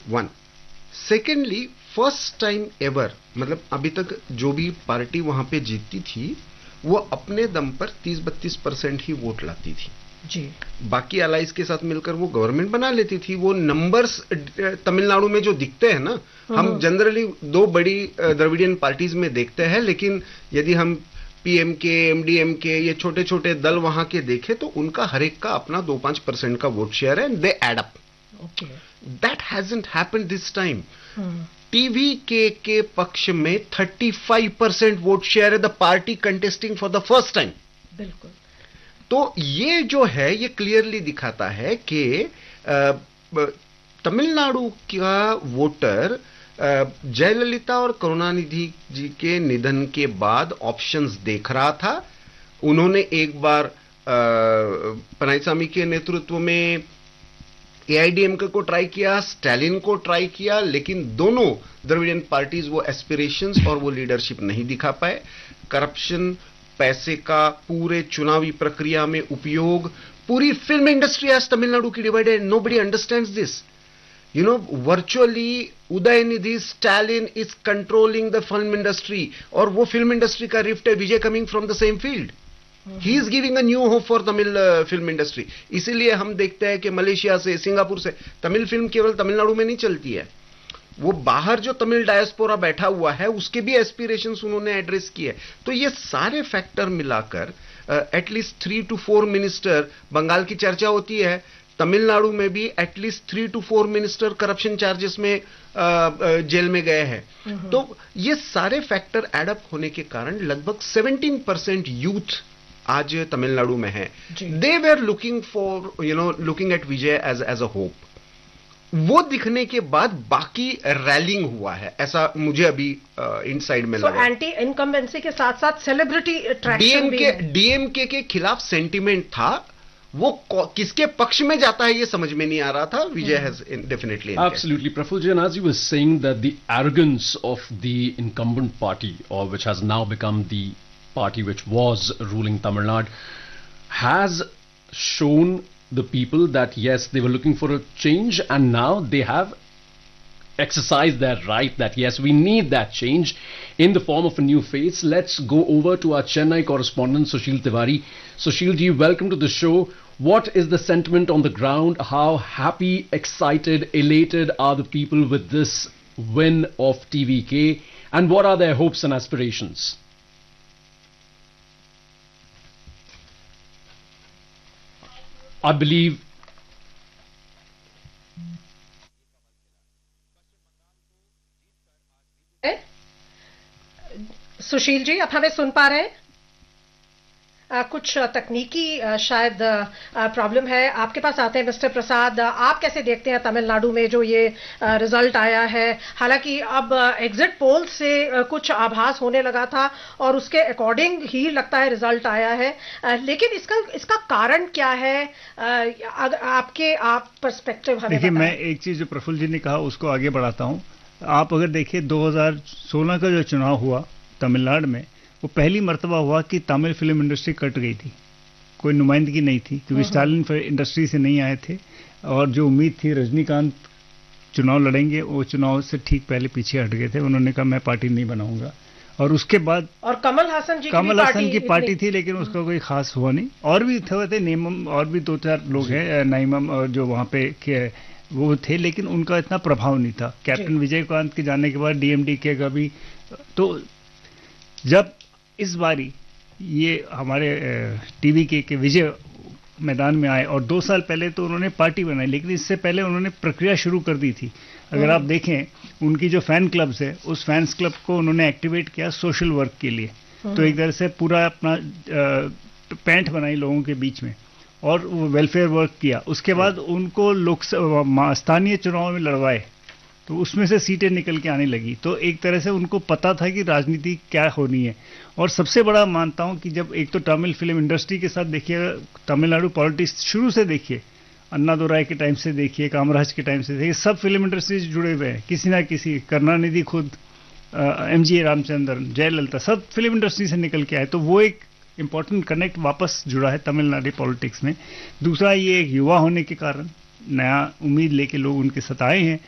One. Secondly, first time ever, मतलब अभी तक जो भी पार्टी वहां पे जीतती थी वो अपने दम पर 30-32% ही वोट लाती थी जी। बाकी अलाइज के साथ मिलकर वो गवर्नमेंट बना लेती थी। वो नंबर्स तमिलनाडु में जो दिखते हैं ना, हम जनरली दो बड़ी द्रविडियन पार्टीज में देखते हैं, लेकिन यदि हम पीएमके, एमडीएमके, ये छोटे छोटे दल वहां के देखें तो उनका हर एक का अपना 2-5% का वोट शेयर है, they add up. That hasn't happened this time. TVK के पक्ष में 35% वोट शेयर है, the party contesting for the first time. बिल्कुल। तो ये जो है ये क्लियरली दिखाता है कि तमिलनाडु का वोटर जयललिता और करुणानिधि जी के निधन के बाद ऑप्शंस देख रहा था। उन्होंने एक बार पनाईसामी के नेतृत्व में एआईडीएमके को ट्राई किया, स्टालिन को ट्राई किया, लेकिन दोनों द्रविडियन पार्टीज वो एस्पिरेशंस और वो लीडरशिप नहीं दिखा पाए। करप्शन, पैसे का पूरे चुनावी प्रक्रिया में उपयोग, पूरी फिल्म इंडस्ट्री आज तमिलनाडु की divided, nobody understands this. You know, virtually Udhayanidhi Stalin is controlling the film industry, और वो फिल्म इंडस्ट्री का रिफ्ट है विजय coming from the same field. He is giving a new hope for Tamil film industry. इसीलिए हम देखते हैं कि मलेशिया से, सिंगापुर से तमिल फिल्म केवल तमिलनाडु में नहीं चलती है, वो बाहर जो तमिल डायस्पोरा बैठा हुआ है उसके भी एस्पिरेशंस उन्होंने एड्रेस किए। तो ये सारे फैक्टर मिलाकर एटलीस्ट 3 to 4 मिनिस्टर, बंगाल की चर्चा होती है, तमिलनाडु में भी at least 3 to 4 minister corruption charges में जेल में गए हैं। तो ये सारे फैक्टर एडअप होने के कारण लगभग 17% यूथ आज तमिलनाडु में है। They were looking for, looking at Vijay as a hope. वो दिखने के बाद बाकी रैलिंग हुआ है, ऐसा मुझे अभी इनसाइड में लगा। एंटी इनकम्बेंसी के साथ साथ सेलिब्रिटी अट्रैक्शन भी है। डीएमके के खिलाफ सेंटिमेंट था, वो किसके पक्ष में जाता है ये समझ में नहीं आ रहा था। विजय has definitely absolutely. Praful Jain, as you were saying that the arrogance of the incumbent party, or which has now become the party which was ruling Tamil Nadu, has shown the people that yes, they were looking for a change, and now they have exercised their right that yes, we need that change in the form of a new face. Let's go over to our Chennai correspondent Sushil Tiwari. Sushil ji, welcome to the show. What is the sentiment on the ground? How happy, excited, elated are the people with this win of TVK, and what are their hopes and aspirations? I believe Sushil ji, आप हमें सुन पा रहे हैं? कुछ तकनीकी शायद problem है। आपके पास आते हैं मिस्टर प्रसाद, आप कैसे देखते हैं तमिलनाडु में जो ये रिजल्ट आया है? हालांकि अब एग्जिट पोल से कुछ आभास होने लगा था और उसके अकॉर्डिंग ही लगता है रिजल्ट आया है, लेकिन इसका कारण क्या है? आप पर्सपेक्टिव हमें देखिए, मैं एक चीज जो प्रफुल्ल जी ने कहा उसको आगे बढ़ाता हूं। आप अगर देखिए 2016 का जो चुनाव हुआ तमिलनाडु में, वो पहली मर्तबा हुआ कि तमिल फिल्म इंडस्ट्री कट गई थी, कोई नुमाइंदगी नहीं थी, क्योंकि स्टालिन इंडस्ट्री से नहीं आए थे, और जो उम्मीद थी रजनीकांत चुनाव लड़ेंगे, वो चुनाव से ठीक पहले पीछे हट गए थे। उन्होंने कहा मैं पार्टी नहीं बनाऊंगा, और उसके बाद और कमल हसन की पार्टी थी, लेकिन उसका कोई खास हुआ नहीं। और भी थे नेमम, और भी 2-4 लोग हैं, नाइमम, और जो वहां पे वो थे, लेकिन उनका इतना प्रभाव नहीं था। कैप्टन विजयकांत के जाने के बाद डीएमडीके का भी। तो जब इस बारी ये हमारे टीवीके के विजय मैदान में आए, और 2 साल पहले तो उन्होंने पार्टी बनाई, लेकिन इससे पहले उन्होंने प्रक्रिया शुरू कर दी थी। अगर आप देखें उनकी जो फैन क्लब्स है, उस फैंस क्लब को उन्होंने एक्टिवेट किया सोशल वर्क के लिए। तो एक तरह से पूरा अपना पैंठ बनाई लोगों के बीच में, और वो वेलफेयर वर्क किया। उसके बाद उनको स्थानीय चुनाव में लड़वाए, तो उसमें से सीटें निकल के आने लगी। तो एक तरह से उनको पता था कि राजनीति क्या होनी है। और सबसे बड़ा मानता हूं कि जब एक तो तमिल फिल्म इंडस्ट्री के साथ देखिए, तमिलनाडु पॉलिटिक्स शुरू से देखिए, अन्नादुराई के टाइम से देखिए, कामराज के टाइम से देखिए, सब फिल्म इंडस्ट्री से जुड़े हुए हैं, किसी ना किसी, करुणानिधि खुद, एमजी रामचंद्रन, जयललिता, सब फिल्म इंडस्ट्री से निकल के आए। तो वो एक इंपॉर्टेंट कनेक्ट वापस जुड़ा है तमिलनाडु पॉलिटिक्स में। दूसरा, ये एक युवा होने के कारण नया उम्मीद लेके लोग उनके साथ आए हैं।